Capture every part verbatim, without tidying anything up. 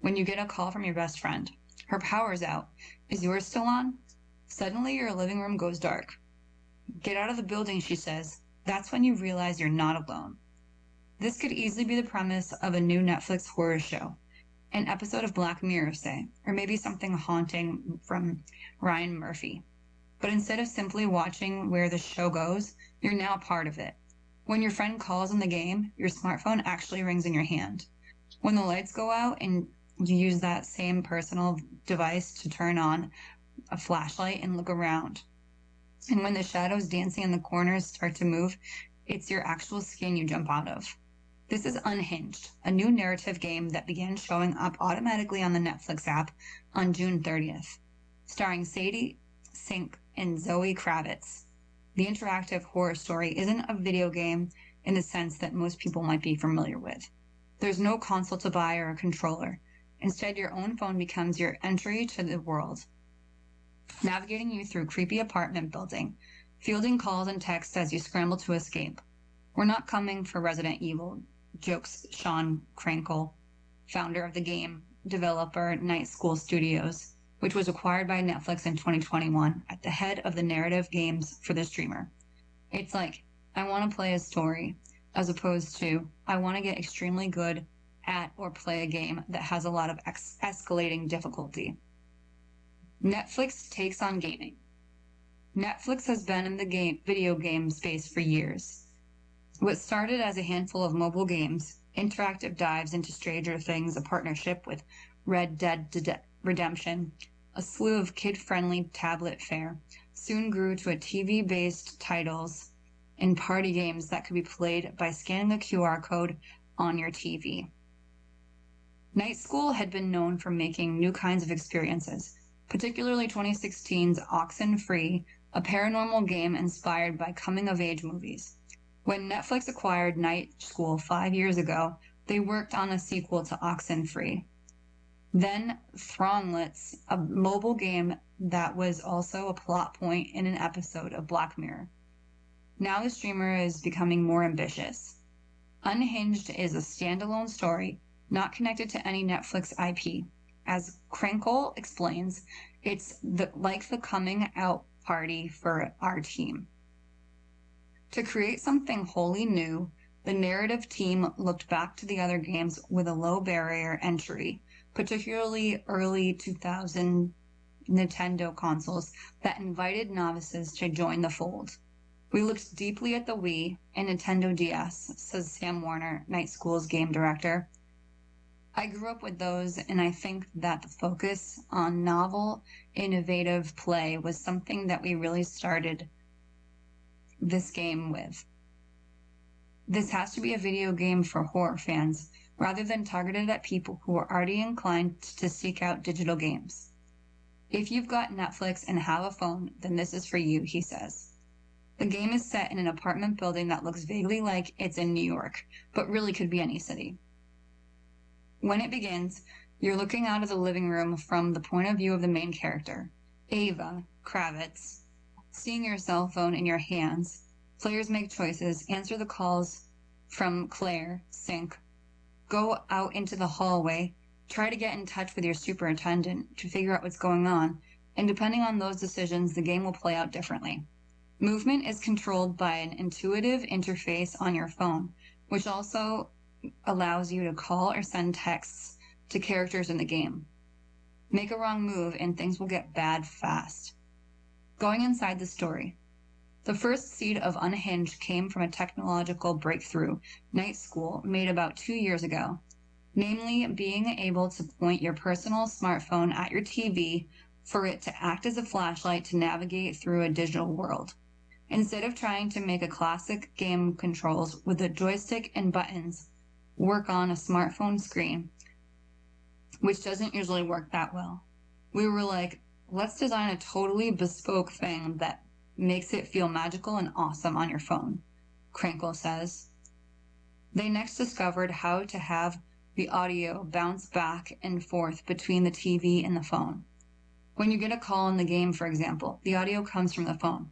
when you get a call from your best friend. Her power's out. Is yours still on? Suddenly your living room goes dark. Get out of the building, she says. That's when you realize you're not alone. This could easily be the premise of a new Netflix horror show, an episode of Black Mirror, say, or maybe something haunting from Ryan Murphy. But instead of simply watching where the show goes, you're now part of it. When your friend calls in the game, your smartphone actually rings in your hand. When the lights go out and you use that same personal device to turn on a flashlight and look around. And when the shadows dancing in the corners start to move, it's your actual skin you jump out of. This is Unhinged, a new narrative game that began showing up automatically on the Netflix app on June thirtieth, starring Sadie Sink and Zoe Kravitz. The interactive horror story isn't a video game in the sense that most people might be familiar with. There's no console to buy or a controller. Instead, your own phone becomes your entry to the world, navigating you through creepy apartment building, fielding calls and texts as you scramble to escape. We're not coming for Resident Evil, jokes Sean Krenkel, founder of the game developer Night School Studios, which was acquired by Netflix in twenty twenty-one at the head of the narrative games for the streamer. It's like, I want to play a story, as opposed to, I want to get extremely good at or play a game that has a lot of ex- escalating difficulty. Netflix takes on gaming. Netflix has been in the game video game space for years. What started as a handful of mobile games, interactive dives into Stranger Things, a partnership with Red Dead Redemption, a slew of kid-friendly tablet fare, soon grew to a T V-based titles and party games that could be played by scanning the Q R code on your T V. Night School had been known for making new kinds of experiences, particularly twenty sixteen's Oxenfree, a paranormal game inspired by coming-of-age movies. When Netflix acquired Night School five years ago, they worked on a sequel to Oxenfree. Then Thronglets, a mobile game that was also a plot point in an episode of Black Mirror. Now the streamer is becoming more ambitious. Unhinged is a standalone story, not connected to any Netflix I P. As Krenkel explains, it's the, like the coming out party for our team. To create something wholly new, the narrative team looked back to the other games with a low barrier entry, particularly early two thousand Nintendo consoles that invited novices to join the fold. We looked deeply at the Wii and Nintendo D S, says Sam Warner, Night School's game director. I grew up with those, and I think that the focus on novel, innovative play was something that we really started this game with. This has to be a video game for horror fans, rather than targeted at people who are already inclined to seek out digital games. If you've got Netflix and have a phone, then this is for you, he says. The game is set in an apartment building that looks vaguely like it's in New York, but really could be any city. When it begins, you're looking out of the living room from the point of view of the main character, Ava Kravitz. Seeing your cell phone in your hands, players make choices, answer the calls from Claire, Sink, go out into the hallway, try to get in touch with your superintendent to figure out what's going on, and depending on those decisions, the game will play out differently. Movement is controlled by an intuitive interface on your phone, which also allows you to call or send texts to characters in the game. Make a wrong move and things will get bad fast. Going inside the story. The first seed of Unhinged came from a technological breakthrough Night School made about two years ago, namely being able to point your personal smartphone at your T V for it to act as a flashlight to navigate through a digital world. Instead of trying to make a classic game controls with a joystick and buttons work on a smartphone screen, which doesn't usually work that well, we were like, let's design a totally bespoke thing that makes it feel magical and awesome on your phone, Krenkel says. They next discovered how to have the audio bounce back and forth between the T V and the phone. When you get a call in the game, for example, the audio comes from the phone.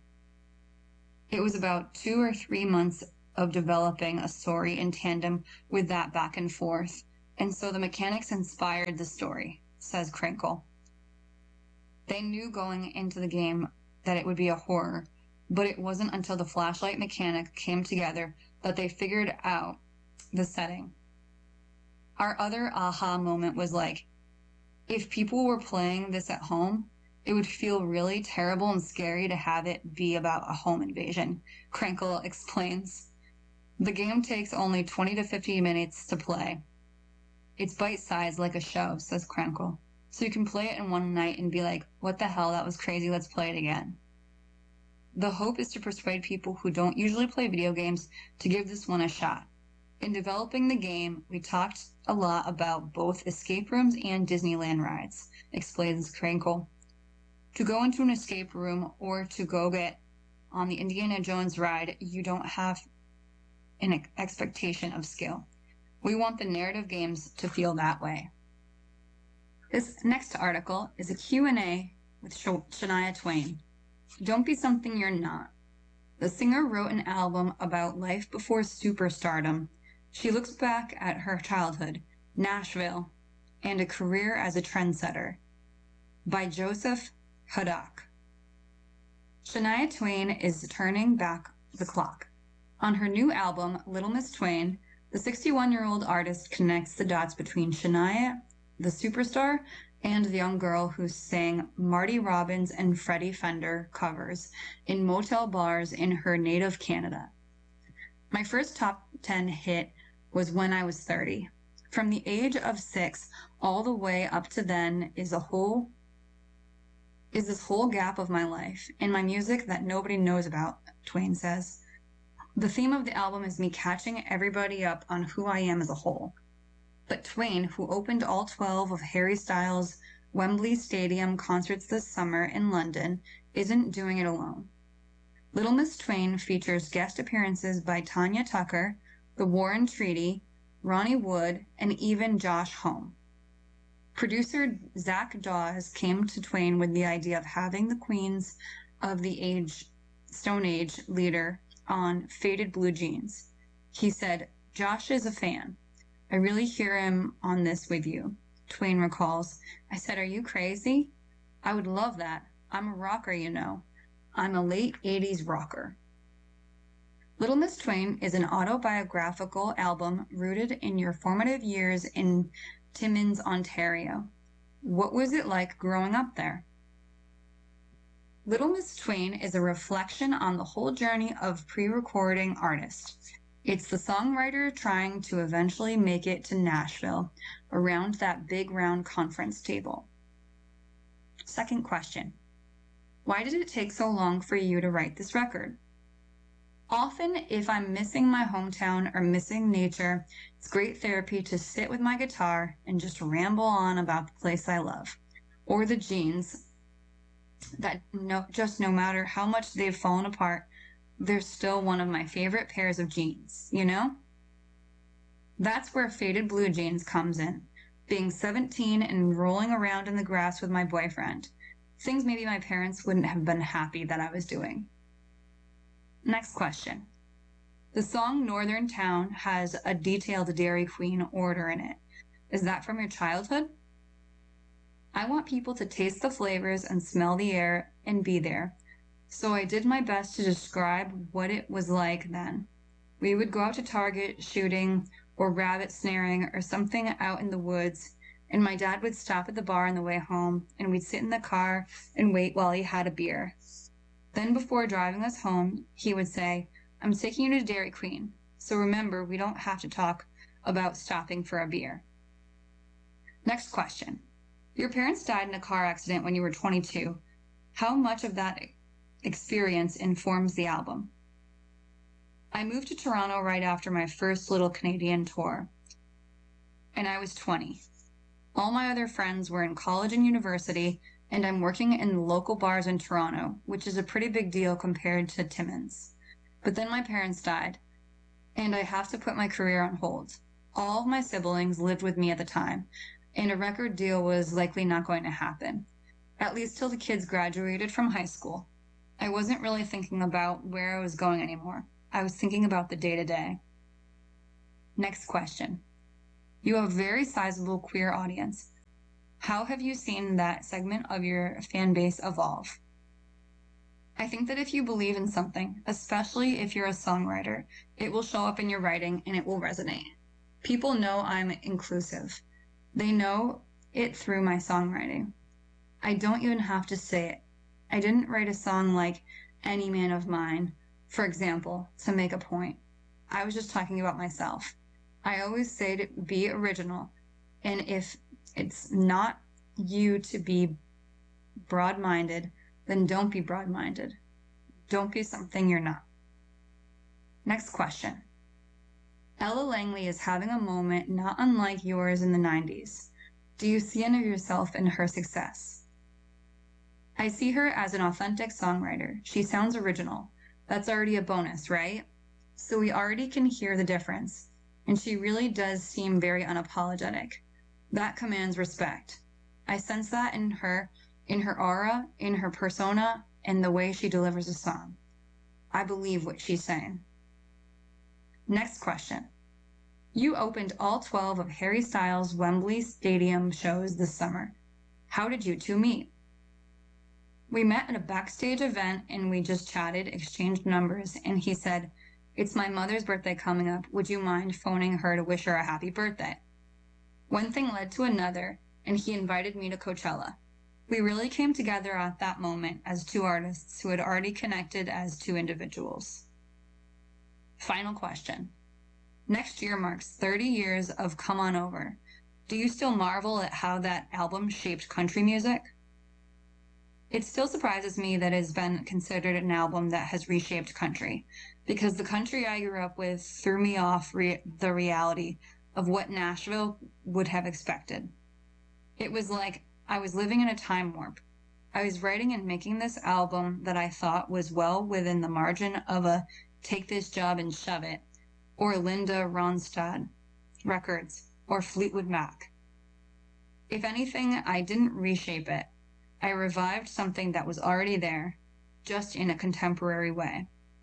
It was about two or three months of developing a story in tandem with that back and forth, And so the mechanics inspired the story, says Krinkle. They knew going into the game that it would be a horror, but it wasn't until the flashlight mechanic came together that they figured out the setting. Our other aha moment was like, if people were playing this at home, it would feel really terrible and scary to have it be about a home invasion, Krinkle explains. The game takes only twenty to fifty minutes to play. It's bite-sized like a show, says Krinkle. So you can play it in one night and be like, what the hell, that was crazy, let's play it again. The hope is to persuade people who don't usually play video games to give this one a shot. In developing the game, we talked a lot about both escape rooms and Disneyland rides, explains Krinkle. To go into an escape room or to go get on the Indiana Jones ride, you don't have an expectation of skill. We want the narrative games to feel that way. This next article is a Q and A with Shania Twain. Don't be something you're not. The singer wrote an album about life before superstardom. She looks back at her childhood, Nashville, and a career as a trendsetter. By Joseph Haddock. Shania Twain is turning back the clock. On her new album, Little Miss Twain, the sixty-one-year-old artist connects the dots between Shania, the superstar, and the young girl who sang Marty Robbins and Freddie Fender covers in motel bars in her native Canada. My first top ten hit was When I Was thirty. From the age of six all the way up to then is a whole is this whole gap of my life and my music that nobody knows about, Twain says. The theme of the album is me catching everybody up on who I am as a whole. But Twain, who opened all twelve of Harry Styles' Wembley Stadium concerts this summer in London, isn't doing it alone. Little Miss Twain features guest appearances by Tanya Tucker, The Warren Treaty, Ronnie Wood, and even Josh Homme. Producer Zach Dawes came to Twain with the idea of having the Queens of the Age, Stone Age leader on Faded Blue Jeans. He said, Josh is a fan. I really hear him on this with you. Twain recalls, I said, are you crazy? I would love that. I'm a rocker, you know. I'm a late eighties rocker. Little Miss Twain is an autobiographical album rooted in your formative years in Timmins, Ontario. What was it like growing up there? Little Miss Twain is a reflection on the whole journey of pre-recording artists. It's the songwriter trying to eventually make it to Nashville around that big round conference table. Second question. Why did it take so long for you to write this record? Often, if I'm missing my hometown or missing nature, it's great therapy to sit with my guitar and just ramble on about the place I love, or the jeans that no, just no matter how much they've fallen apart, they're still one of my favorite pairs of jeans, you know? That's where Faded Blue Jeans comes in, being seventeen and rolling around in the grass with my boyfriend. Things maybe my parents wouldn't have been happy that I was doing. Next question. The song Northern Town has a detailed Dairy Queen order in it. Is that from your childhood? I want people to taste the flavors and smell the air and be there. So I did my best to describe what it was like then. We would go out to Target shooting or rabbit snaring or something out in the woods, and my dad would stop at the bar on the way home, and we'd sit in the car and wait while he had a beer. Then before driving us home, he would say, I'm taking you to Dairy Queen, so remember we don't have to talk about stopping for a beer. Next question. Your parents died in a car accident when you were twenty-two. How much of that experience informs the album? I moved to Toronto right after my first little Canadian tour, and I was twenty. All my other friends were in college and university, and I'm working in the local bars in Toronto, which is a pretty big deal compared to Timmins. But then my parents died, and I have to put my career on hold. All of my siblings lived with me at the time, and a record deal was likely not going to happen, at least till the kids graduated from high school. I wasn't really thinking about where I was going anymore. I was thinking about the day-to-day. Next question. You have a very sizable queer audience. How have you seen that segment of your fan base evolve? I think that if you believe in something, especially if you're a songwriter, it will show up in your writing and it will resonate. People know I'm inclusive. They know it through my songwriting. I don't even have to say it. I didn't write a song like Any Man of Mine, for example, to make a point. I was just talking about myself. I always say to be original, and if it's not you to be broad-minded, then don't be broad-minded. Don't be something you're not. Next question. Ella Langley is having a moment not unlike yours in the nineties. Do you see any of yourself in her success? I see her as an authentic songwriter. She sounds original. That's already a bonus, right? So we already can hear the difference. And she really does seem very unapologetic. That commands respect. I sense that in her, in her aura, in her persona, and the way she delivers a song. I believe what she's saying. Next question. You opened all twelve of Harry Styles' Wembley Stadium shows this summer. How did you two meet? We met at a backstage event and we just chatted, exchanged numbers, and he said, "It's my mother's birthday coming up. Would you mind phoning her to wish her a happy birthday?" One thing led to another, and he invited me to Coachella. We really came together at that moment as two artists who had already connected as two individuals. Final question. Next year marks thirty years of Come On Over. Do you still marvel at how that album shaped country music? It still surprises me that it has been considered an album that has reshaped country, because the country I grew up with threw me off re- the reality of what Nashville would have expected. It was like I was living in a time warp. I was writing and making this album that I thought was well within the margin of a Take This Job and Shove It, or Linda Ronstadt Records, or Fleetwood Mac. If anything, I didn't reshape it. I revived something that was already there, just in a contemporary way.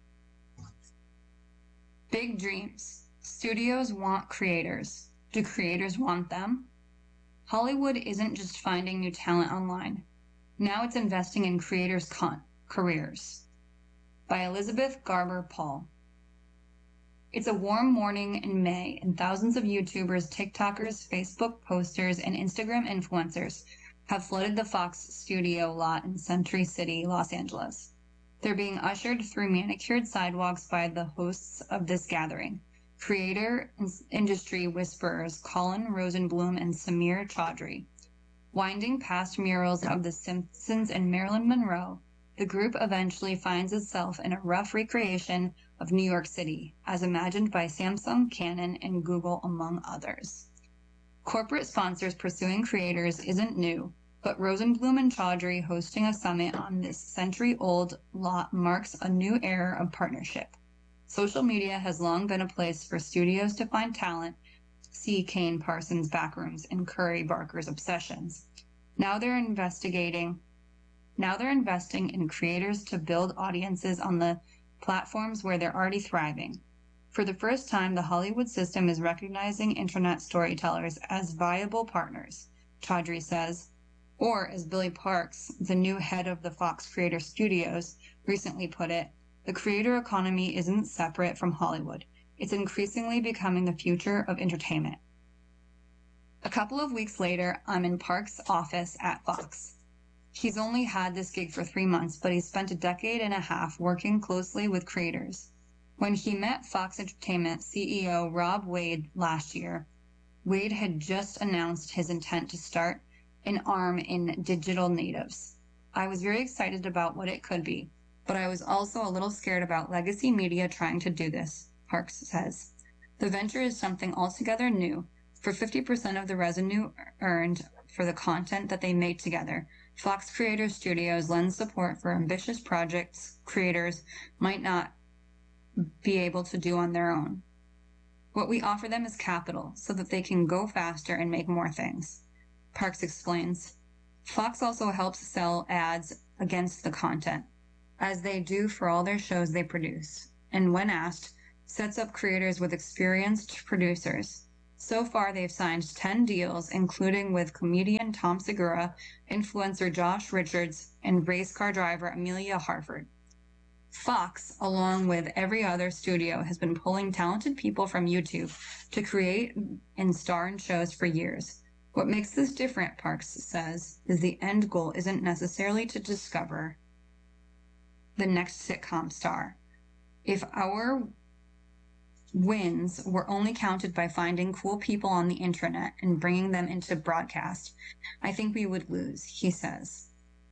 Big dreams. Studios want creators. Do creators want them? Hollywood isn't just finding new talent online. Now it's investing in creators' con- careers. By Elizabeth Garber Paul. It's a warm morning in May, and thousands of YouTubers, TikTokers, Facebook posters, and Instagram influencers have flooded the Fox studio lot in Century City, Los Angeles. They're being ushered through manicured sidewalks by the hosts of this gathering, creator industry whisperers Colin Rosenblum and Samir Chaudhry. Winding past murals of The Simpsons and Marilyn Monroe, the group eventually finds itself in a rough recreation of New York City, as imagined by Samsung, Canon, and Google, among others. Corporate sponsors pursuing creators isn't new, but Rosenblum and Chaudhry hosting a summit on this century-old lot marks a new era of partnership. Social media has long been a place for studios to find talent, see Kane Parsons' Backrooms and Curry Barker's Obsessions. Now they're investigating Now they're investing in creators to build audiences on the platforms where they're already thriving. For the first time, the Hollywood system is recognizing internet storytellers as viable partners, Chaudhry says. Or, as Billy Parks, the new head of the Fox Creator Studios, recently put it, the creator economy isn't separate from Hollywood. It's increasingly becoming the future of entertainment. A couple of weeks later, I'm in Parks' office at Fox. He's only had this gig for three months, but he's spent a decade and a half working closely with creators. When he met Fox Entertainment C E O Rob Wade last year, Wade had just announced his intent to start an arm in digital natives. I was very excited about what it could be, but I was also a little scared about legacy media trying to do this, Parks says. The venture is something altogether new. For fifty percent of the revenue earned for the content that they made together, Fox Creator Studios lends support for ambitious projects creators might not be able to do on their own. What we offer them is capital so that they can go faster and make more things. Parks explains. Fox also helps sell ads against the content, as they do for all their shows they produce, and when asked, sets up creators with experienced producers. So far, they've signed ten deals, including with comedian Tom Segura, influencer Josh Richards, and race car driver Amelia Harford. Fox, along with every other studio, has been pulling talented people from YouTube to create and star in shows for years. What makes this different, Parks says, is the end goal isn't necessarily to discover the next sitcom star. If our wins were only counted by finding cool people on the internet and bringing them into broadcast, I think we would lose, he says.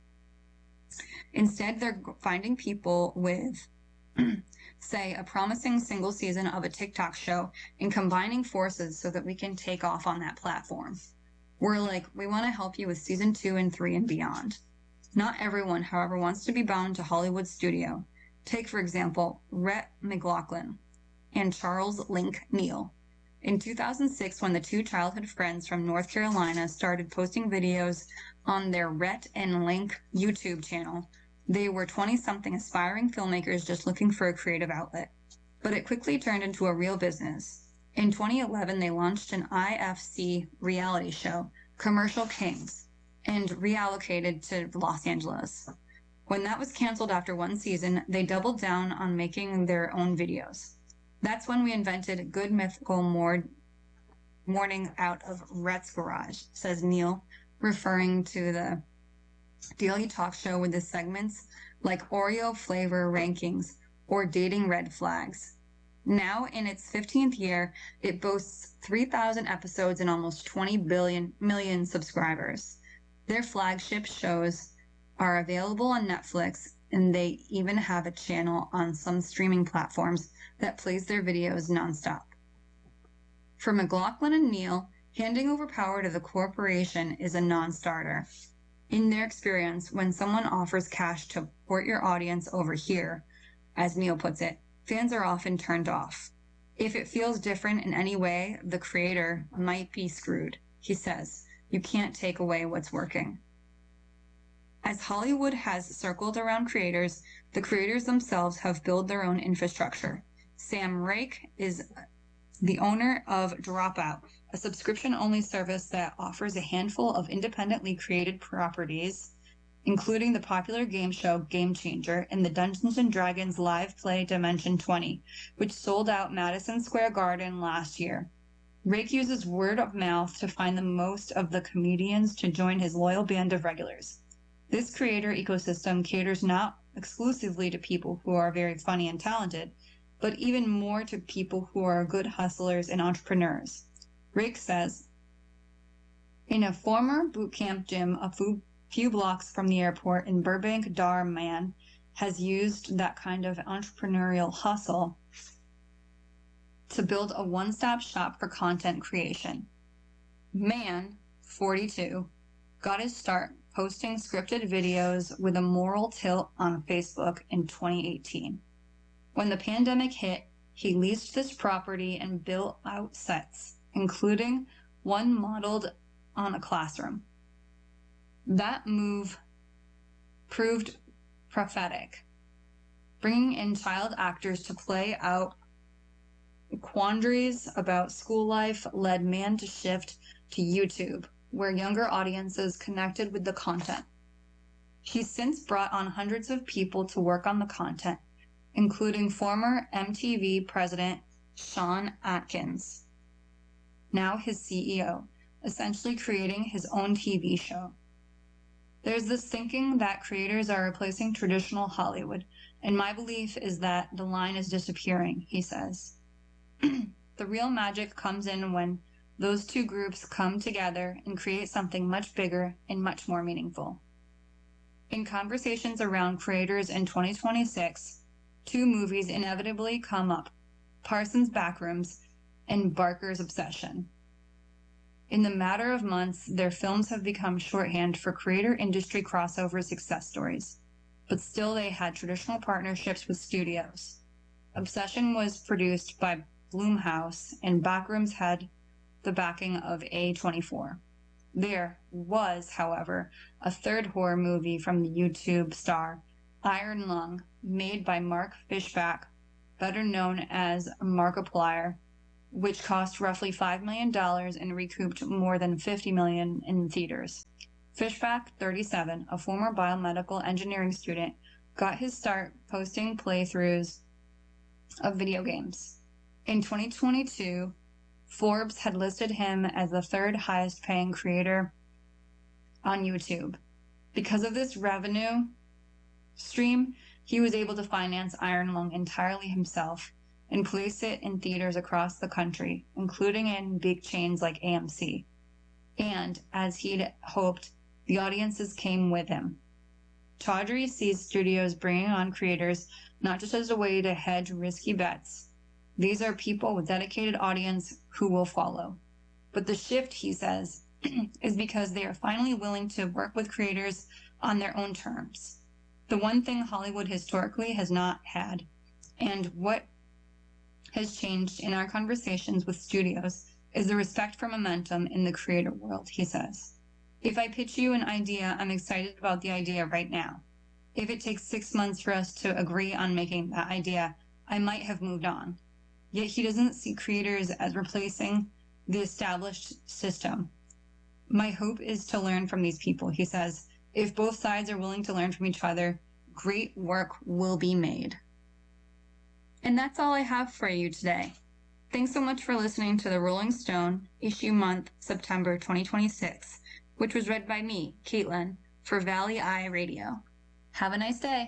Instead, they're finding people with, say, a promising single season of a TikTok show and combining forces so that we can take off on that platform. We're like, we want to help you with season two and three and beyond. Not everyone, however, wants to be bound to Hollywood studio. Take, for example, Rhett McLaughlin and Charles Link Neal. In two thousand six, when the two childhood friends from North Carolina started posting videos on their Rhett and Link YouTube channel, they were twenty-something aspiring filmmakers just looking for a creative outlet. But it quickly turned into a real business. In twenty eleven, they launched an I F C reality show, Commercial Kings, and reallocated to Los Angeles. When that was canceled after one season, they doubled down on making their own videos. That's when we invented Good Mythical Mor- Morning out of Rhett's Garage, says Neal, referring to the daily talk show with the segments like Oreo flavor rankings or dating red flags. Now, in its fifteenth year, it boasts three thousand episodes and almost twenty billion million subscribers. Their flagship shows are available on Netflix, and they even have a channel on some streaming platforms that plays their videos nonstop. For McLaughlin and Neal, handing over power to the corporation is a non-starter. In their experience, when someone offers cash to port your audience over here, as Neal puts it, fans are often turned off. If it feels different in any way, the creator might be screwed, he says. You can't take away what's working. As Hollywood has circled around creators, the creators themselves have built their own infrastructure. Sam Rake is the owner of Dropout, a subscription-only service that offers a handful of independently created properties, including the popular game show Game Changer and the Dungeons and Dragons live play Dimension twenty, which sold out Madison Square Garden last year. Rake uses word of mouth to find the most of the comedians to join his loyal band of regulars. This creator ecosystem caters not exclusively to people who are very funny and talented, but even more to people who are good hustlers and entrepreneurs. Rake says, in a former boot camp gym a few blocks from the airport in Burbank, Dar Man has used that kind of entrepreneurial hustle to build a one-stop shop for content creation. Man, forty-two, got his start posting scripted videos with a moral tilt on Facebook in twenty eighteen. When the pandemic hit, he leased this property and built out sets, including one modeled on a classroom. That move proved prophetic, bringing in child actors to play out quandaries about school life led Man to shift to YouTube, where younger audiences connected with the content. He's since brought on hundreds of people to work on the content, including former M T V president Sean Atkins, now his C E O, essentially creating his own T V show. There's this thinking that creators are replacing traditional Hollywood, and my belief is that the line is disappearing, he says. The real magic comes in when those two groups come together and create something much bigger and much more meaningful. In conversations around creators in twenty twenty-six, two movies inevitably come up, Parsons Backrooms and Barker's Obsession. In the matter of months, their films have become shorthand for creator industry crossover success stories, but still they had traditional partnerships with studios. Obsession was produced by Blumhouse, and Backrooms had the backing of A twenty-four. There was, however, a third horror movie from the YouTube star Iron Lung, made by Mark Fishback, better known as Markiplier, which cost roughly five million dollars and recouped more than fifty million dollars in theaters. Fishback, thirty-seven, a former biomedical engineering student, got his start posting playthroughs of video games. In twenty twenty-two, Forbes had listed him as the third highest paying creator on YouTube. Because of this revenue stream, he was able to finance Iron Lung entirely himself and place it in theaters across the country, including in big chains like A M C. And, as he'd hoped, the audiences came with him. Chaudhry sees studios bringing on creators not just as a way to hedge risky bets. These are people with dedicated audience who will follow. But the shift, he says, is because they are finally willing to work with creators on their own terms. The one thing Hollywood historically has not had, and what has changed in our conversations with studios, is the respect for momentum in the creator world, he says. If I pitch you an idea, I'm excited about the idea right now. If it takes six months for us to agree on making that idea, I might have moved on. Yet he doesn't see creators as replacing the established system. My hope is to learn from these people, he says. If both sides are willing to learn from each other, great work will be made. And that's all I have for you today. Thanks so much for listening to the Rolling Stone issue month, September twenty twenty-six, which was read by me, Caitlin, for Valley Eye Radio. Have a nice day.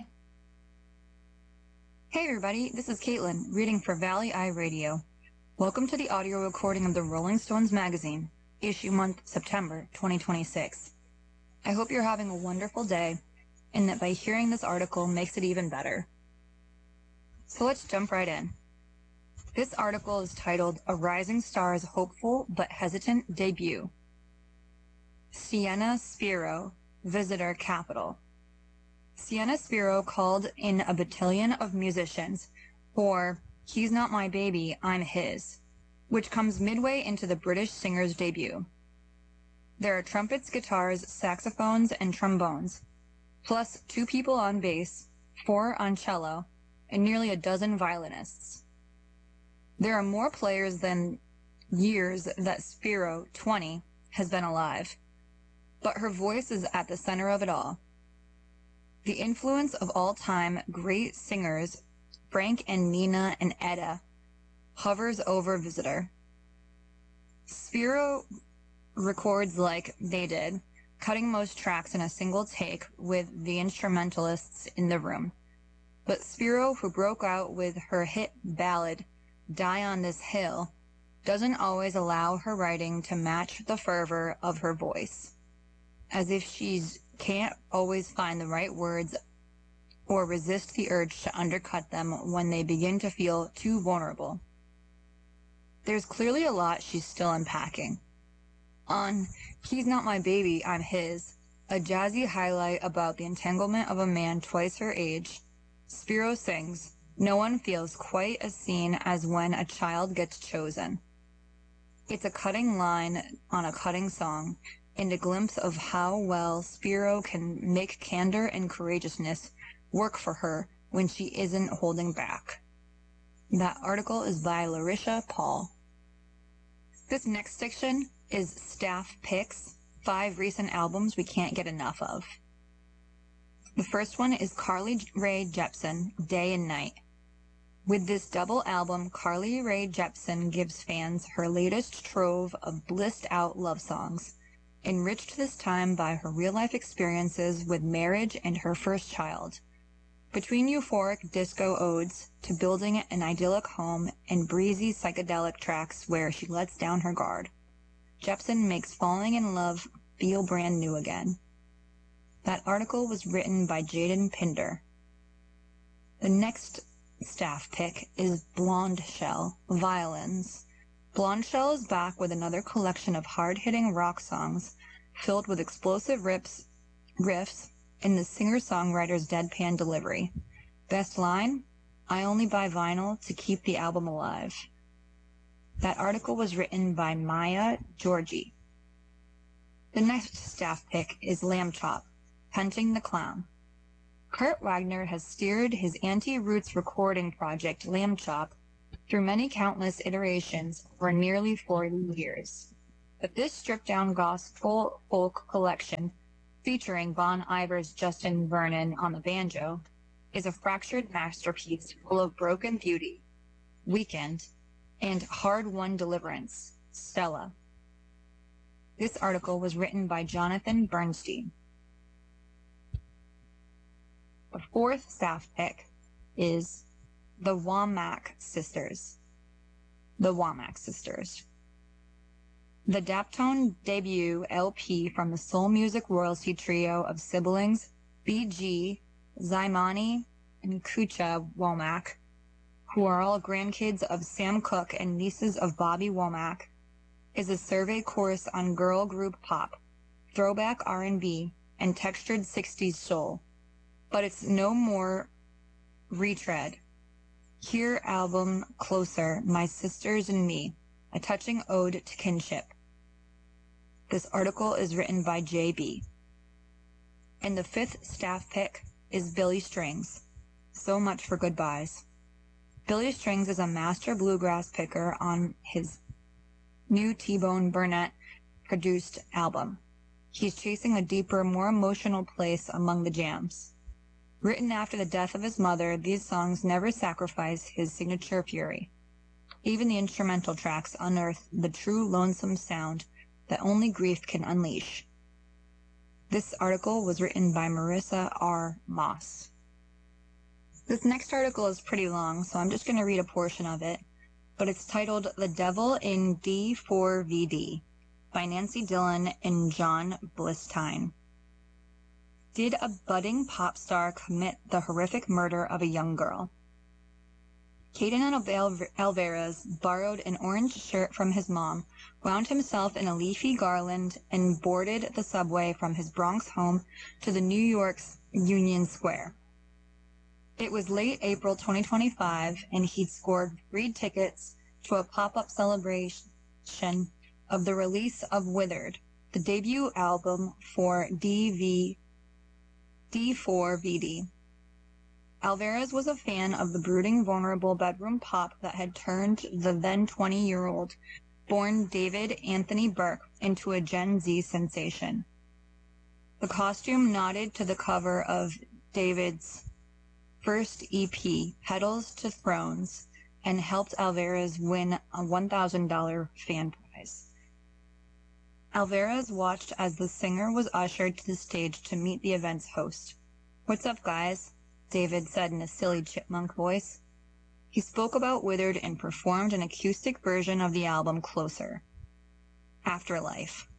Hey everybody, this is Caitlin, reading for Valley Eye Radio. Welcome to the audio recording of the Rolling Stones magazine, issue month, September twenty twenty-six. I hope you're having a wonderful day, and that by hearing this article makes it even better. So let's jump right in. This article is titled, A Rising Star's Hopeful But Hesitant Debut. Sienna Spiro, Visitor Capital. Sienna Spiro called in a battalion of musicians for He's Not My Baby, I'm His, which comes midway into the British singer's debut. There are trumpets, guitars, saxophones, and trombones, plus two people on bass, four on cello, and nearly a dozen violinists. There are more players than years that Spiro, twenty, has been alive, but her voice is at the center of it all. The influence of all-time great singers, Frank and Nina and Etta, hovers over Visitor. Spiro records like they did, cutting most tracks in a single take with the instrumentalists in the room. But Spiro, who broke out with her hit ballad, Die on This Hill, doesn't always allow her writing to match the fervor of her voice, as if she can't always find the right words or resist the urge to undercut them when they begin to feel too vulnerable. There's clearly a lot she's still unpacking. On He's Not My Baby, I'm His, a jazzy highlight about the entanglement of a man twice her age, Spiro sings, No one feels quite as seen as when a child gets chosen. It's a cutting line on a cutting song, and a glimpse of how well Spiro can make candor and courageousness work for her when she isn't holding back. That article is by Larisha Paul. This next section is Staff Picks, five recent albums we can't get enough of. The first one is Carly Rae Jepsen, Day and Night. With this double album, Carly Rae Jepsen gives fans her latest trove of blissed-out love songs, enriched this time by her real-life experiences with marriage and her first child. Between euphoric disco odes to building an idyllic home and breezy psychedelic tracks where she lets down her guard, Jepsen makes falling in love feel brand new again. That article was written by Jaden Pinder. The next staff pick is Blonde Shell, Violins. Blonde Shell is back with another collection of hard-hitting rock songs filled with explosive riffs, riffs and the singer-songwriter's deadpan delivery. Best line? I only buy vinyl to keep the album alive. That article was written by Maya Georgie. The next staff pick is Lamb Chop, Hunting the Clown. Kurt Wagner has steered his anti-roots recording project Lamb Chop through many countless iterations for nearly forty years. But this stripped-down gospel folk collection, featuring Bon Iver's Justin Vernon on the banjo, is a fractured masterpiece full of broken beauty, Weekend, and hard-won deliverance, Stella. This article was written by Jonathan Bernstein. The fourth staff pick is the Womack Sisters. The Womack Sisters. The Daptone debut L P from the soul music royalty trio of siblings B G, Zymani, and Kucha Womack, who are all grandkids of Sam Cooke and nieces of Bobby Womack, is a survey course on girl group pop, throwback R and B, and textured sixties soul. But it's no more retread. Hear album Closer, My Sisters and Me, a touching ode to kinship. This article is written by J B. And the fifth staff pick is Billy Strings. So much for goodbyes. Billy Strings is a master bluegrass picker on his new T-Bone Burnett produced album. He's chasing a deeper, more emotional place among the jams. Written after the death of his mother, these songs never sacrifice his signature fury. Even the instrumental tracks unearth the true lonesome sound that only grief can unleash. This article was written by Marissa R. Moss. This next article is pretty long, so I'm just going to read a portion of it, but it's titled The Devil in D four V D by Nancy Dillon and John Blistine. Did a budding pop star commit the horrific murder of a young girl? Caden Alvarez borrowed an orange shirt from his mom, wound himself in a leafy garland, and boarded the subway from his Bronx home to the New York's Union Square. It was late April twenty twenty-five, and he'd scored free tickets to a pop-up celebration of the release of Withered, the debut album for D V D four V D. Alvarez was a fan of the brooding, vulnerable bedroom pop that had turned the then twenty-year-old born David Anthony Burke into a Gen Z sensation. The costume nodded to the cover of David's first E P, Petals to Thrones, and helped Alvarez win a one thousand dollars fan prize. Alvarez watched as the singer was ushered to the stage to meet the event's host. "What's up, guys?" David said in a silly chipmunk voice. He spoke about Withered and performed an acoustic version of the album Closer, Afterlife.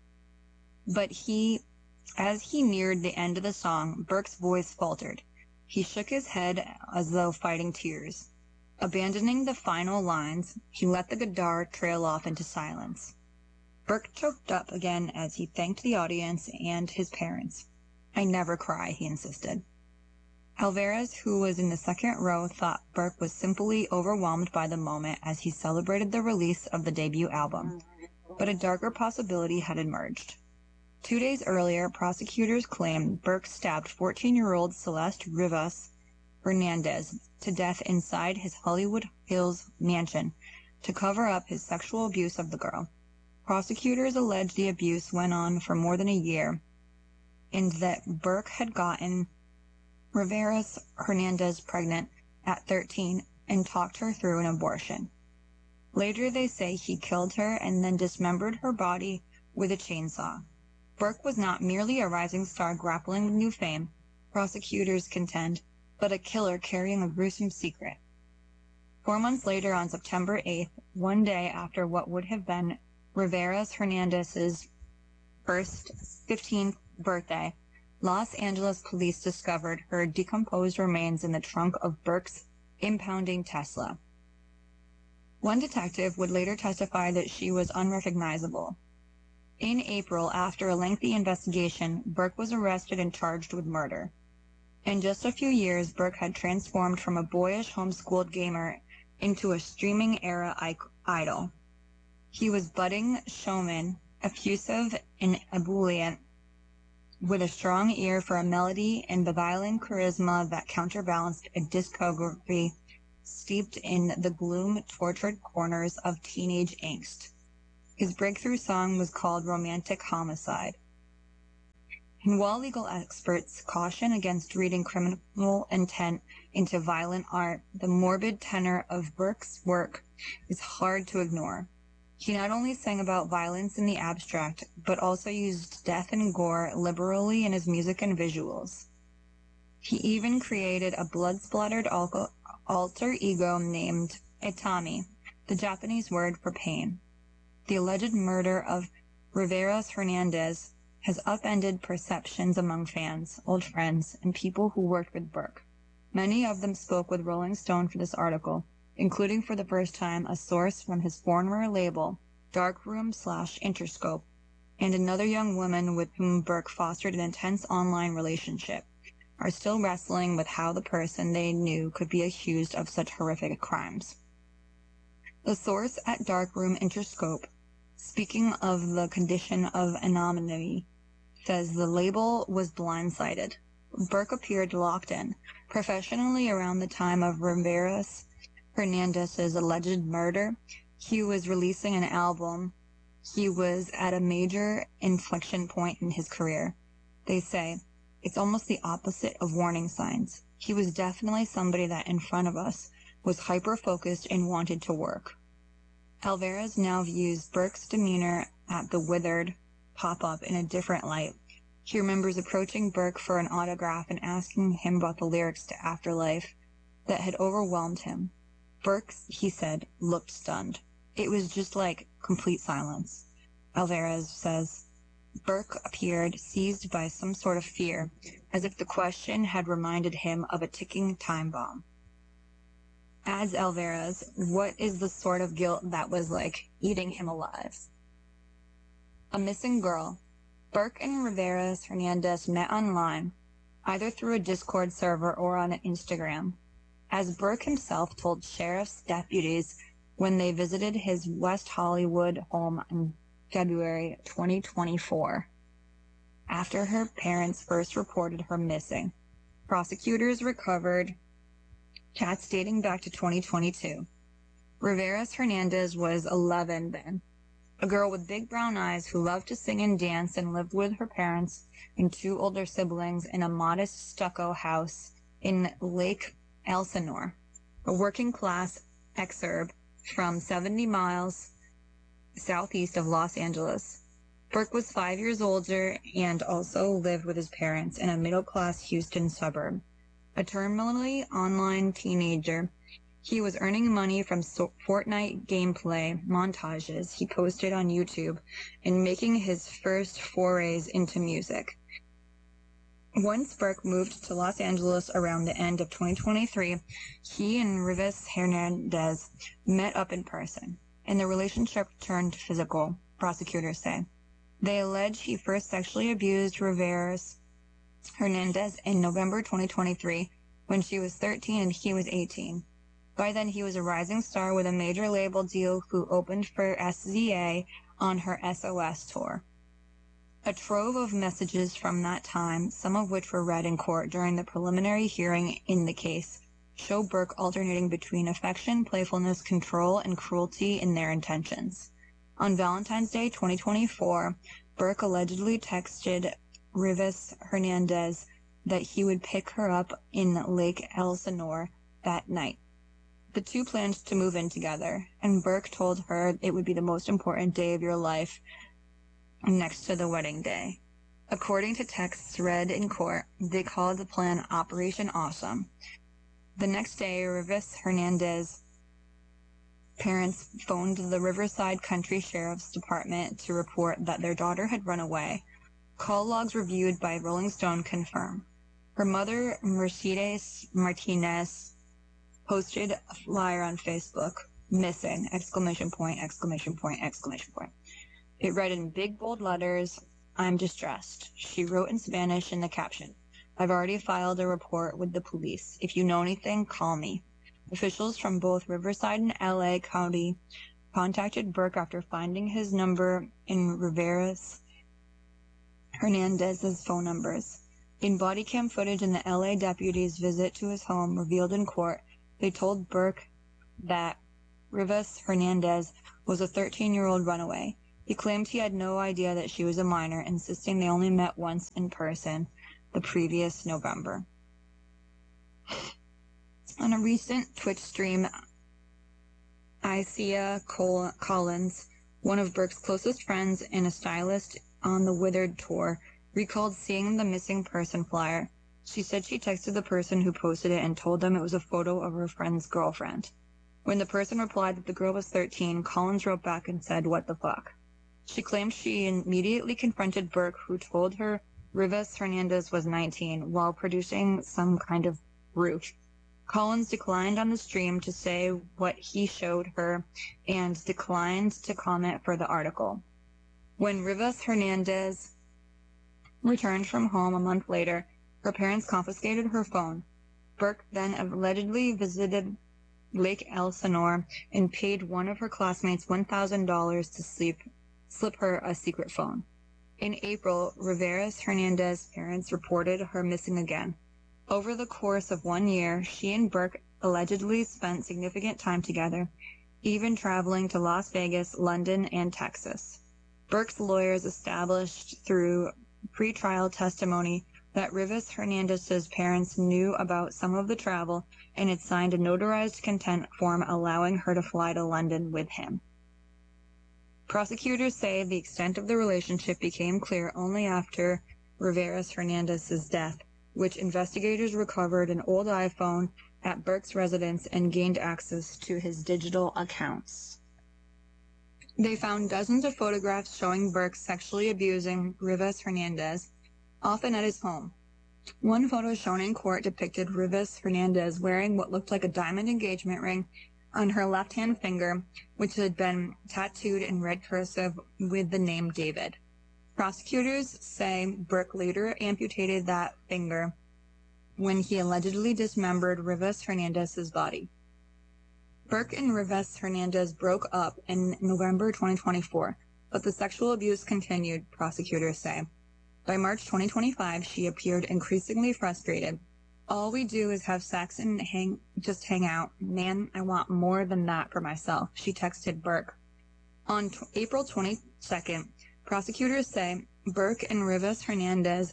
But he, as he neared the end of the song, Burke's voice faltered. He shook his head as though fighting tears. Abandoning the final lines, he let the guitar trail off into silence. Burke choked up again as he thanked the audience and his parents. "I never cry," he insisted. Alvarez, who was in the second row, thought Burke was simply overwhelmed by the moment as he celebrated the release of the debut album. But a darker possibility had emerged. Two days earlier, prosecutors claimed Burke stabbed fourteen-year-old Celeste Rivas Hernandez to death inside his Hollywood Hills mansion to cover up his sexual abuse of the girl. Prosecutors alleged the abuse went on for more than a year, and that Burke had gotten Rivas Hernandez pregnant at thirteen and talked her through an abortion. Later they say he killed her and then dismembered her body with a chainsaw. Burke was not merely a rising star grappling with new fame, prosecutors contend, but a killer carrying a gruesome secret. Four months later, on September eighth, one day after what would have been Rivas Hernandez's first fifteenth birthday, Los Angeles police discovered her decomposed remains in the trunk of Burke's impounding Tesla. One detective would later testify that she was unrecognizable. In April, after a lengthy investigation, Burke was arrested and charged with murder. In just a few years, Burke had transformed from a boyish homeschooled gamer into a streaming-era idol. He was budding showman, effusive and ebullient, with a strong ear for a melody and beguiling charisma that counterbalanced a discography steeped in the gloom, tortured corners of teenage angst. His breakthrough song was called Romantic Homicide. And while legal experts caution against reading criminal intent into violent art, the morbid tenor of Burke's work is hard to ignore. He not only sang about violence in the abstract, but also used death and gore liberally in his music and visuals. He even created a blood-splattered alter ego named Itami, the Japanese word for pain. The alleged murder of Riveras Hernandez has upended perceptions among fans, old friends, and people who worked with Burke. Many of them spoke with Rolling Stone for this article, including for the first time a source from his former label, Darkroom slash Interscope, and another young woman with whom Burke fostered an intense online relationship, are still wrestling with how the person they knew could be accused of such horrific crimes. The source at Darkroom Interscope, speaking of the condition of anonymity, says the label was blindsided. Burke appeared locked in, professionally around the time of Riveras Hernandez's alleged murder. He was releasing an album. He was at a major inflection point in his career. They say, it's almost the opposite of warning signs. He was definitely somebody that in front of us was hyper-focused and wanted to work. Alvarez now views Burke's demeanor at the Withered pop-up in a different light. He remembers approaching Burke for an autograph and asking him about the lyrics to Afterlife that had overwhelmed him. Burke, he said, looked stunned. It was just like complete silence. Alvarez says, Burke appeared seized by some sort of fear, as if the question had reminded him of a ticking time bomb. Adds Alvarez, what is the sort of guilt that was like eating him alive? A missing girl. Burke and Riveras Hernandez met online, either through a Discord server or on Instagram. As Burke himself told sheriff's deputies when they visited his West Hollywood home in February twenty twenty-four, after her parents first reported her missing. Prosecutors recovered chats dating back to twenty twenty-two. Riveras Hernandez was eleven then, a girl with big brown eyes who loved to sing and dance and lived with her parents and two older siblings in a modest stucco house in Lake Elsinore, a working-class exurb from seventy miles southeast of Los Angeles. Burke was five years older and also lived with his parents in a middle-class Houston suburb. A terminally online teenager, he was earning money from Fortnite gameplay montages he posted on YouTube and making his first forays into music. Once Burke moved to Los Angeles around the end of twenty twenty-three, he and Riveras Hernandez met up in person, and the relationship turned physical, prosecutors say. They allege he first sexually abused Riveras Hernandez in November twenty twenty-three when she was thirteen and he was eighteen. By then, he was a rising star with a major label deal who opened for S Z A on her S O S tour. A trove of messages from that time, some of which were read in court during the preliminary hearing in the case, show Burke alternating between affection, playfulness, control, and cruelty in their intentions. On Valentine's Day twenty twenty-four, Burke allegedly texted Riveras Hernandez that he would pick her up in Lake Elsinore that night. The two planned to move in together, and Burke told her it would be the most important day of your life next to the wedding day. According to texts read in court, they called the plan Operation Awesome. The next day, Riveras Hernandez's parents phoned the Riverside Country Sheriff's Department to report that their daughter had run away. Call logs reviewed by Rolling Stone confirm. Her mother, Mercedes Martinez, posted a flyer on Facebook, missing, exclamation point, exclamation point, exclamation point. It read in big bold letters, I'm distressed. She wrote in Spanish in the caption, I've already filed a report with the police. If you know anything, call me. Officials from both Riverside and L A County contacted Burke after finding his number in Riveras Hernandez's phone numbers. In body cam footage in the L A deputy's visit to his home revealed in court, They told Burke that Rivas Hernandez was a thirteen-year-old runaway. He claimed he had no idea that she was a minor, insisting they only met once in person the previous November. On a recent Twitch stream, Isia Col- Collins, one of Burke's closest friends and a stylist on the Withered tour, recalled seeing the missing person flyer. She said she texted the person who posted it and told them it was a photo of her friend's girlfriend. When the person replied that the girl was thirteen, Collins wrote back and said, "What the fuck?" She claimed she immediately confronted Burke, who told her Rivas Hernandez was nineteen, while producing some kind of proof. Collins declined on the stream to say what he showed her and declined to comment for the article. When Rivas Hernandez returned from home a month later, her parents confiscated her phone. Burke then allegedly visited Lake Elsinore and paid one of her classmates one thousand dollars to sleep, slip her a secret phone. In April, Rivas Hernandez's parents reported her missing again. Over the course of one year, she and Burke allegedly spent significant time together, even traveling to Las Vegas, London, and Texas. Burke's lawyers established through pretrial testimony that Rivas Hernandez's parents knew about some of the travel and had signed a notarized consent form allowing her to fly to London with him. Prosecutors say the extent of the relationship became clear only after Rivas Hernandez's death, which investigators recovered an old iPhone at Burke's residence and gained access to his digital accounts. They found dozens of photographs showing Burke sexually abusing Rivas Hernandez, often at his home. One photo shown in court depicted Rivas Hernandez wearing what looked like a diamond engagement ring on her left-hand finger, which had been tattooed in red cursive with the name David. Prosecutors say Burke later amputated that finger when he allegedly dismembered Rivas Hernandez's body. Burke and Rivas Hernandez broke up in November twenty twenty-four, but the sexual abuse continued, prosecutors say. By March twenty twenty-five, she appeared increasingly frustrated. "All we do is have sex and hang, just hang out. Man, I want more than that for myself," she texted Burke. On t- April twenty-second, prosecutors say Burke and Rivas Hernandez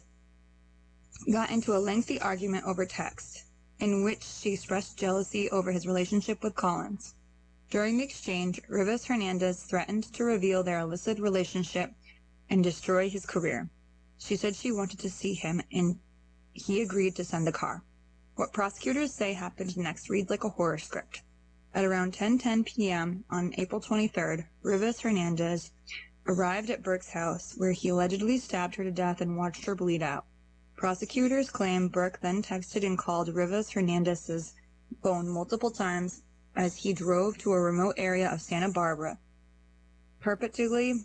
got into a lengthy argument over text, in which she expressed jealousy over his relationship with Collins. During the exchange, Rivas Hernandez threatened to reveal their illicit relationship and destroy his career. She said she wanted to see him, and he agreed to send a car. What prosecutors say happened next reads like a horror script. At around ten ten p.m. on April twenty-third, Rivas Hernandez arrived at Burke's house, where he allegedly stabbed her to death and watched her bleed out. Prosecutors claim Burke then texted and called Rivas Hernandez's phone multiple times as he drove to a remote area of Santa Barbara, purportedly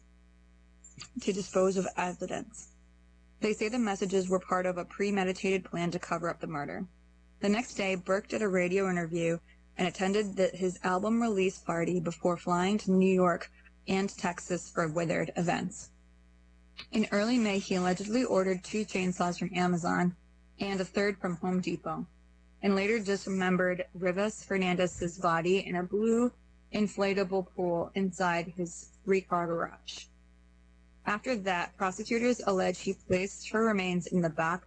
to dispose of evidence. They say the messages were part of a premeditated plan to cover up the murder. The next day, Burke did a radio interview and attended the, his album release party before flying to New York and Texas for Withered events. In early May, he allegedly ordered two chainsaws from Amazon and a third from Home Depot, and later dismembered Rivas Hernandez's body in a blue inflatable pool inside his three-car garage. After that, prosecutors allege he placed her remains in the back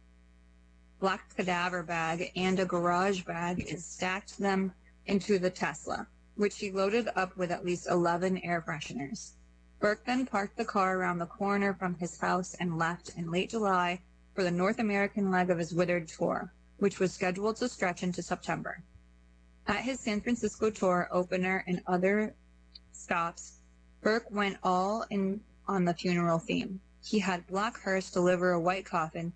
black cadaver bag and a garage bag and stacked them into the Tesla, which he loaded up with at least eleven air fresheners. Burke then parked the car around the corner from his house and left in late July for the North American leg of his Withered tour, which was scheduled to stretch into September. At his San Francisco tour opener and other stops, Burke went all in on the funeral theme. He had Black Hearse deliver a white coffin,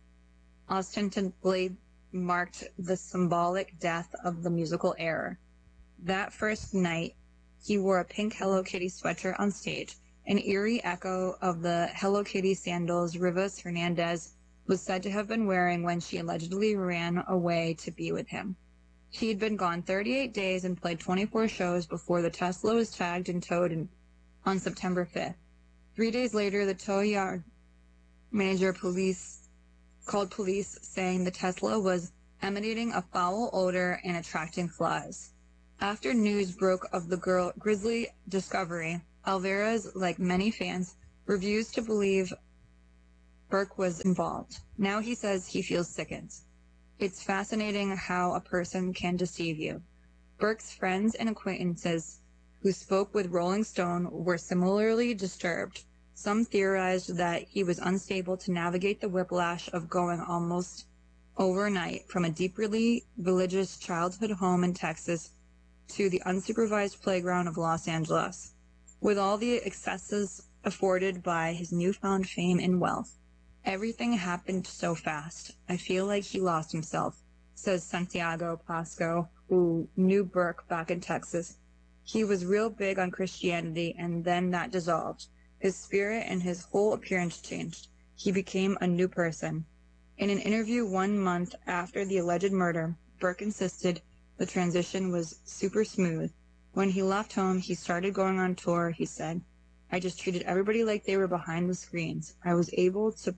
ostensibly marked the symbolic death of the musical era. That first night, he wore a pink Hello Kitty sweatshirt on stage, an eerie echo of the Hello Kitty sandals Rivas Hernandez was said to have been wearing when she allegedly ran away to be with him. She had been gone thirty-eight days and played twenty-four shows before the Tesla was tagged and towed in, on September fifth. Three days later, the tow yard manager police called police saying the Tesla was emanating a foul odor and attracting flies. After news broke of the girl grisly discovery, Alvarez, like many fans, refused to believe Burke was involved. Now he says he feels sickened. It's fascinating how a person can deceive you. Burke's friends and acquaintances who spoke with Rolling Stone were similarly disturbed. Some theorized that he was unstable to navigate the whiplash of going almost overnight from a deeply religious childhood home in Texas to the unsupervised playground of Los Angeles, with all the excesses afforded by his newfound fame and wealth. Everything happened so fast. I feel like he lost himself, says Santiago Pasco, who knew Burke back in Texas. He was real big on Christianity, and then that dissolved. His spirit and his whole appearance changed. He became a new person. In an interview one month after the alleged murder, Burke insisted the transition was super smooth. When he left home, he started going on tour, he said. I just treated everybody like they were behind the screens. I was able to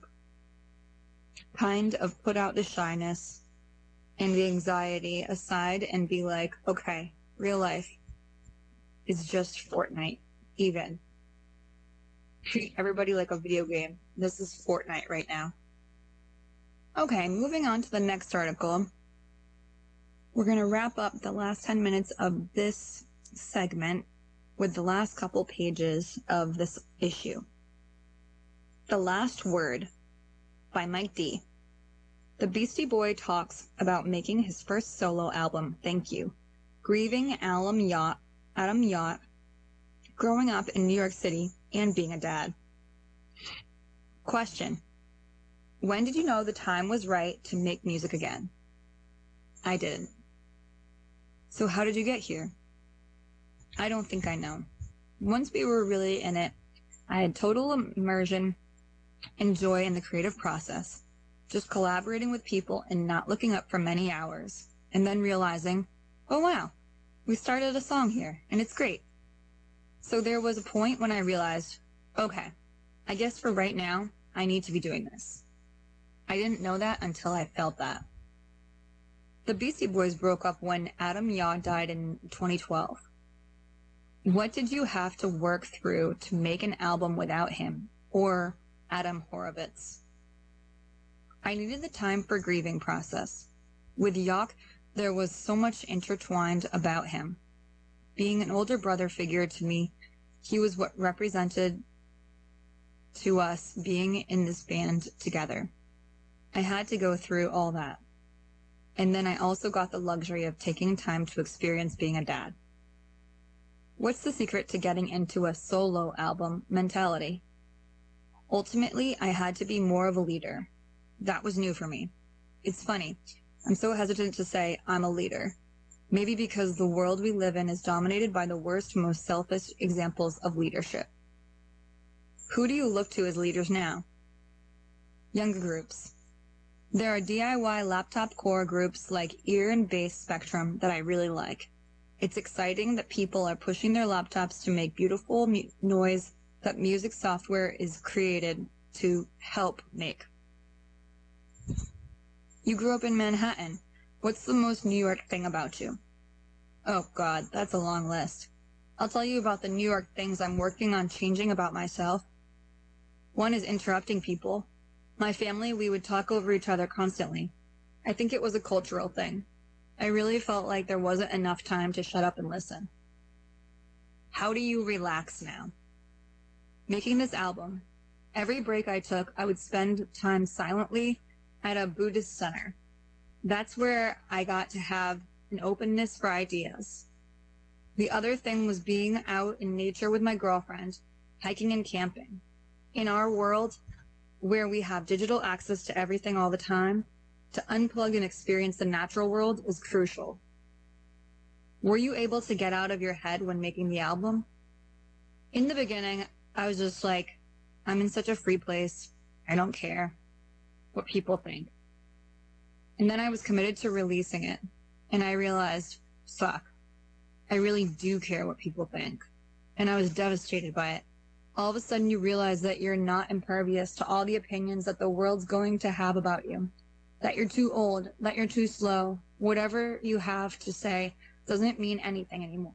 kind of put out the shyness and the anxiety aside and be like, okay, real life is just Fortnite, even. Treat everybody like a video game. This is Fortnite right now. Okay, moving on to the next article. We're going to wrap up the last ten minutes of this segment with the last couple pages of this issue. The Last Word by Mike D. The Beastie Boy talks about making his first solo album, Thank You, grieving Adam Yacht, Adam Yacht, growing up in New York City, and being a dad. Question. When did you know the time was right to make music again? I didn't. So how did you get here? I don't think I know. Once we were really in it, I had total immersion and joy in the creative process, just collaborating with people and not looking up for many hours, and then realizing, oh wow, we started a song here, and it's great. So there was a point when I realized, okay, I guess for right now, I need to be doing this. I didn't know that until I felt that. The Beastie Boys broke up when Adam Yaw died in twenty twelve. What did you have to work through to make an album without him, or Adam Horovitz? I needed the time for grieving process. With Yacht, there was so much intertwined about him. Being an older brother figure to me, he was what represented to us being in this band together. I had to go through all that. And then I also got the luxury of taking time to experience being a dad. What's the secret to getting into a solo album mentality? Ultimately, I had to be more of a leader. That was new for me. It's funny. I'm so hesitant to say I'm a leader. Maybe because the world we live in is dominated by the worst, most selfish examples of leadership. Who do you look to as leaders now? Younger groups. There are D I Y laptop core groups like Ear and Bass Spectrum that I really like. It's exciting that people are pushing their laptops to make beautiful mu- noise that music software is created to help make. You grew up in Manhattan. What's the most New York thing about you? Oh God, that's a long list. I'll tell you about the New York things I'm working on changing about myself. One is interrupting people. My family, we would talk over each other constantly. I think it was a cultural thing. I really felt like there wasn't enough time to shut up and listen. How do you relax now? Making this album. Every break I took, I would spend time silently at a Buddhist center. That's where I got to have an openness for ideas. The other thing was being out in nature with my girlfriend, hiking and camping. In our world, where we have digital access to everything all the time, to unplug and experience the natural world is crucial. Were you able to get out of your head when making the album? In the beginning, I was just like, I'm in such a free place. I don't care what people think. And then I was committed to releasing it, and I realized, fuck, I really do care what people think. And I was devastated by it. All of a sudden you realize that you're not impervious to all the opinions that the world's going to have about you. that you're too old, that you're too slow. Whatever you have to say doesn't mean anything anymore.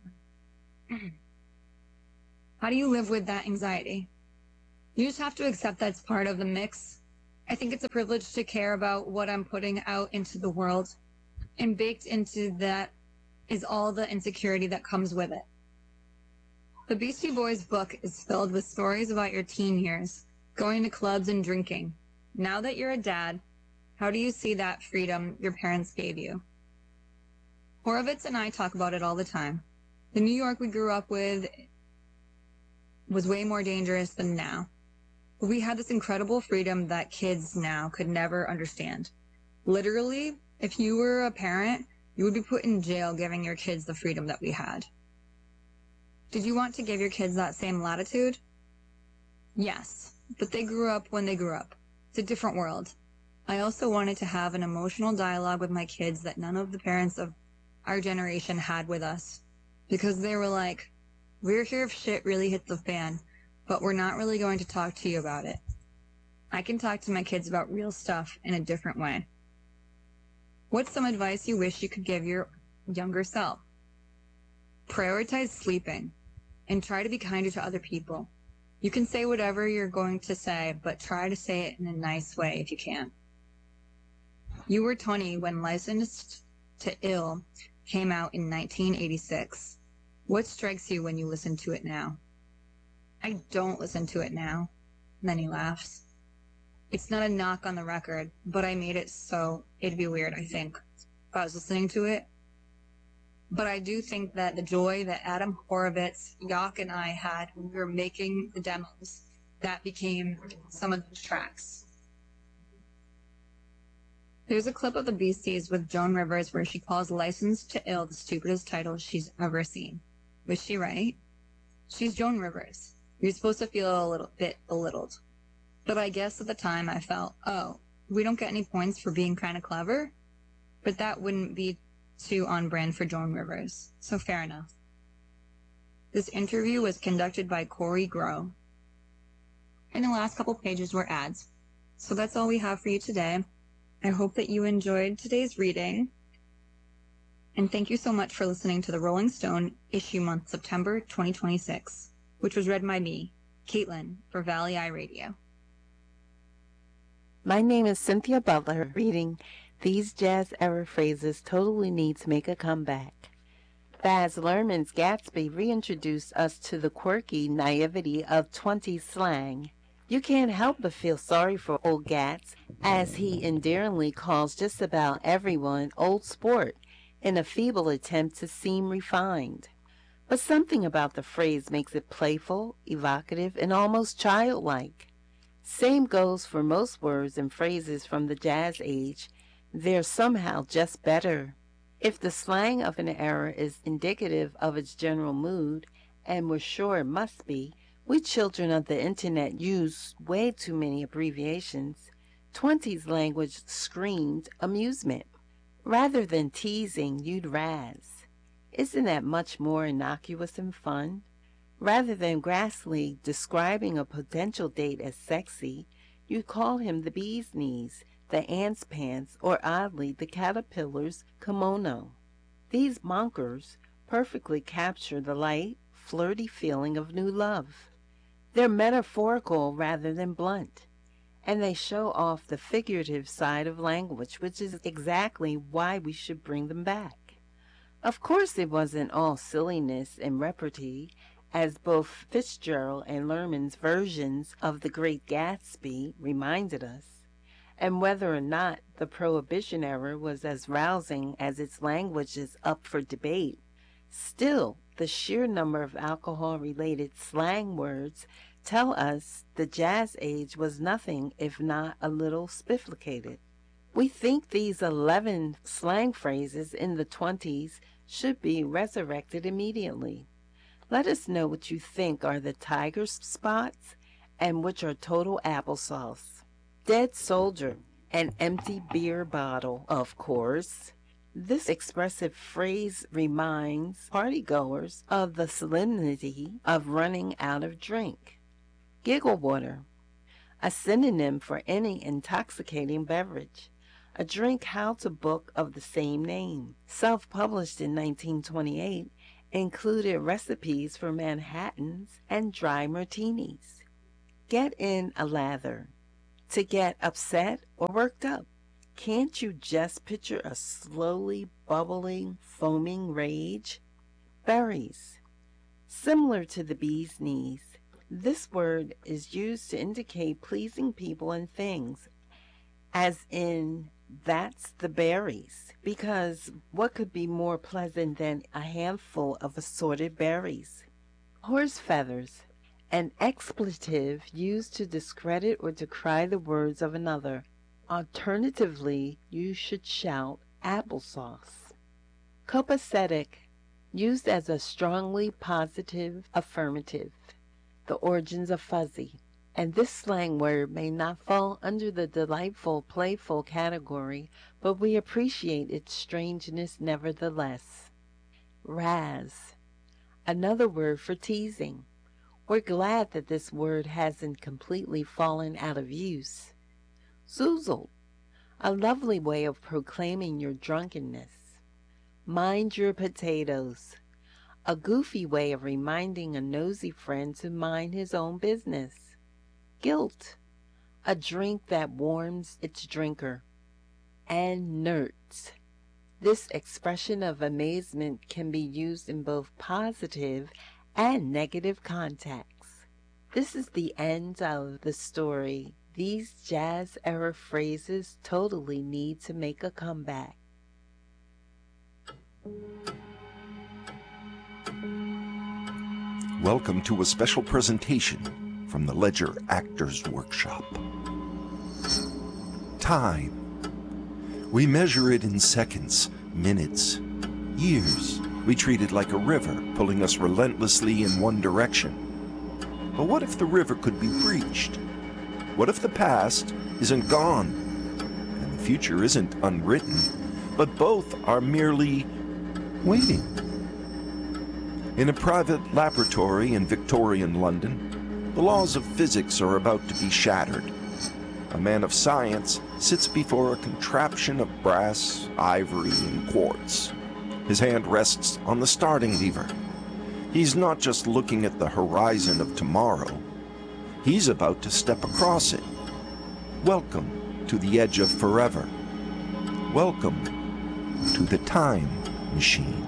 How do you live with that anxiety? You just have to accept that's part of the mix. I think it's a privilege to care about what I'm putting out into the world, and baked into that is all the insecurity that comes with it. The Beastie Boys book is filled with stories about your teen years, going to clubs and drinking. Now that you're a dad, how do you see that freedom your parents gave you? Horovitz and I talk about it all the time. The New York we grew up with was way more dangerous than now. But we had this incredible freedom that kids now could never understand. Literally, if you were a parent, you would be put in jail giving your kids the freedom that we had. Did you want to give your kids that same latitude? Yes, but they grew up when they grew up. It's a different world. I also wanted to have an emotional dialogue with my kids that none of the parents of our generation had with us. Because they were like, we're here if shit really hits the fan, but we're not really going to talk to you about it. I can talk to my kids about real stuff in a different way. What's some advice you wish you could give your younger self? Prioritize sleeping and try to be kinder to other people. You can say whatever you're going to say, but try to say it in a nice way if you can. You were twenty when Licensed to Ill came out in nineteen eighty-six. What strikes you when you listen to it now? I don't listen to it now. Then he laughs. It's not a knock on the record, but I made it so it'd be weird, I think, if I was listening to it. But I do think that the joy that Adam Horovitz, Yock, and I had when we were making the demos, that became some of the tracks. There's a clip of the Beasties with Joan Rivers where she calls Licensed to Ill the stupidest title she's ever seen. Was she right? She's Joan Rivers. You're supposed to feel a little bit belittled. But I guess at the time I felt, oh, we don't get any points for being kind of clever? But that wouldn't be too on brand for Joan Rivers, so fair enough. This interview was conducted by Corey Grow. And the last couple pages were ads. So that's all we have for you today. I hope that you enjoyed today's reading. And thank you so much for listening to the Rolling Stone issue month September twenty twenty-six, which was read by me, Caitlin, for Valley Eye Radio. My name is Cynthia Butler, reading These Jazz Era Phrases Totally Need to Make a Comeback. Baz Luhrmann's Gatsby reintroduced us to the quirky naivety of twenties slang. You can't help but feel sorry for old Gats, as he endearingly calls just about everyone old sport in a feeble attempt to seem refined. But something about the phrase makes it playful, evocative, and almost childlike. Same goes for most words and phrases from the jazz age. They're somehow just better. If the slang of an era is indicative of its general mood, and we're sure it must be, we children of the internet use way too many abbreviations. twenties language screamed amusement. Rather than teasing, you'd razz. Isn't that much more innocuous and fun? Rather than Grassley describing a potential date as sexy, you'd call him the bee's knees, the ant's pants, or oddly, the caterpillar's kimono. These monkers perfectly capture the light, flirty feeling of new love. They're metaphorical rather than blunt, and they show off the figurative side of language, which is exactly why we should bring them back. Of course it wasn't all silliness and repartee, as both Fitzgerald and Luhrmann's versions of The Great Gatsby reminded us. And whether or not the Prohibition era was as rousing as its language is up for debate, still, the sheer number of alcohol-related slang words tell us the jazz age was nothing if not a little sophisticated. We think these eleven slang phrases in the twenties should be resurrected immediately. Let us know what you think are the tiger spots and which are total applesauce. Dead soldier, an empty beer bottle, of course. This expressive phrase reminds partygoers of the solemnity of running out of drink. Giggle water, a synonym for any intoxicating beverage. a drink how-to book of the same name, self-published in nineteen twenty-eight, included recipes for Manhattans and dry martinis. Get in a lather. To get upset or worked up. Can't you just picture a slowly bubbling, foaming rage? Berries. Similar to the bee's knees, this word is used to indicate pleasing people and things, as in, that's the berries, because what could be more pleasant than a handful of assorted berries? Horse feathers. An expletive used to discredit or decry the words of another. Alternatively, you should shout applesauce. Copacetic, used as a strongly positive affirmative. The origins of fuzzy. And this slang word may not fall under the delightful, playful category, but we appreciate its strangeness nevertheless. Razz, another word for teasing. We're glad that this word hasn't completely fallen out of use. Zoozled, a lovely way of proclaiming your drunkenness. Mind your potatoes, a goofy way of reminding a nosy friend to mind his own business. Guilt, a drink that warms its drinker. And nerds. This expression of amazement can be used in both positive and negative contexts. This is the end of the story. These jazz-era phrases totally need to make a comeback. Welcome to a special presentation from the Ledger Actors Workshop. Time. We measure it in seconds, minutes, years. We treat it like a river, pulling us relentlessly in one direction. But what if the river could be breached? What if the past isn't gone, and the future isn't unwritten, but both are merely waiting? In a private laboratory in Victorian London, the laws of physics are about to be shattered. A man of science sits before a contraption of brass, ivory, and quartz. His hand rests on the starting lever. He's not just looking at the horizon of tomorrow. He's about to step across it. Welcome to the edge of forever. Welcome to the time machine.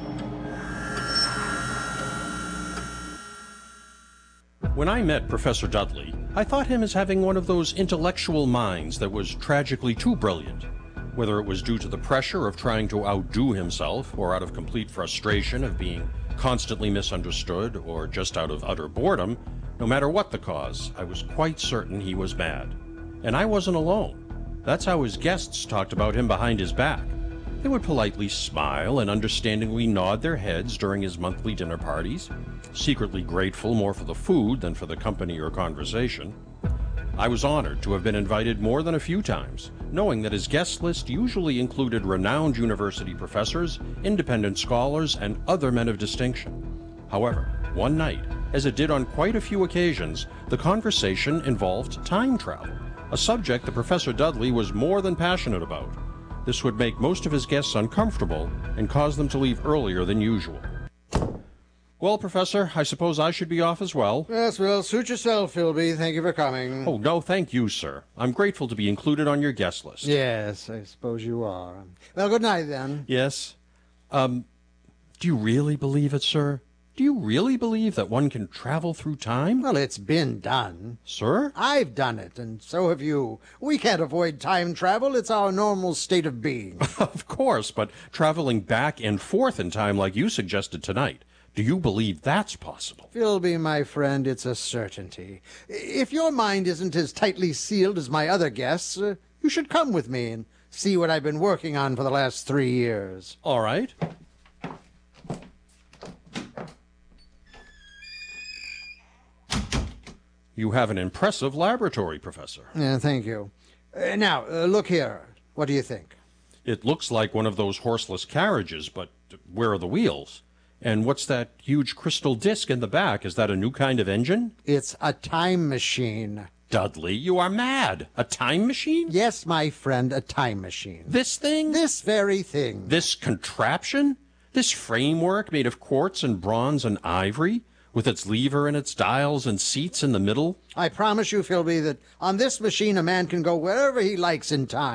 When I met Professor Dudley, I thought him as having one of those intellectual minds that was tragically too brilliant. Whether it was due to the pressure of trying to outdo himself, or out of complete frustration of being constantly misunderstood, or just out of utter boredom, no matter what the cause, I was quite certain he was mad. And I wasn't alone. That's how his guests talked about him behind his back. They would politely smile and understandingly nod their heads during his monthly dinner parties, secretly grateful more for the food than for the company or conversation. I was honored to have been invited more than a few times, knowing that his guest list usually included renowned university professors, independent scholars, and other men of distinction. However, one night, as it did on quite a few occasions, the conversation involved time travel, a subject that Professor Dudley was more than passionate about. This would make most of his guests uncomfortable and cause them to leave earlier than usual. Well, Professor, I suppose I should be off as well. Yes, well, suit yourself, Philby. Thank you for coming. Oh, no, thank you, sir. I'm grateful to be included on your guest list. Yes, I suppose you are. Well, good night, then. Yes. Um, do you really believe it, sir? Do you really believe that one can travel through time? Well, it's been done. Sir? I've done it, and so have you. We can't avoid time travel. It's our normal state of being. Of course, but traveling back and forth in time like you suggested tonight, do you believe that's possible? Philby, my friend, it's a certainty. If your mind isn't as tightly sealed as my other guests, uh, you should come with me and see what I've been working on for the last three years. All right. You have an impressive laboratory, Professor. Yeah, thank you. Uh, now, uh, look here. What do you think? It looks like one of those horseless carriages, but where are the wheels? And what's that huge crystal disc in the back? Is that a new kind of engine? It's a time machine. Dudley, you are mad. A time machine? Yes, my friend, a time machine. This thing? This very thing. This contraption? This framework made of quartz and bronze and ivory, with its lever and its dials and seats in the middle? I promise you, Philby, that on this machine a man can go wherever he likes in time.